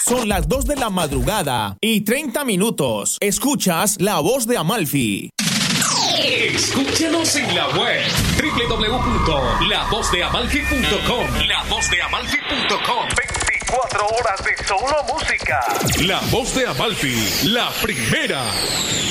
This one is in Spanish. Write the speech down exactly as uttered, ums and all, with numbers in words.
Son las dos de la madrugada y treinta minutos. Escuchas La Voz de Amalfi. Escúchenos en la web doble u doble u doble u punto la voz de amalfi punto com. la voz de amalfi punto com. veinticuatro horas de solo música. La Voz de Amalfi, la primera.